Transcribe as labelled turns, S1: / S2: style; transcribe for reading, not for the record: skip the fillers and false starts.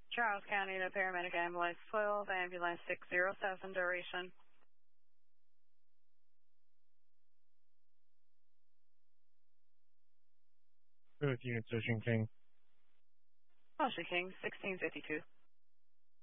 S1: Charles County to paramedic ambulance 12, ambulance 607, duration.
S2: Both units, Ocean King.
S1: Ocean King, 1652.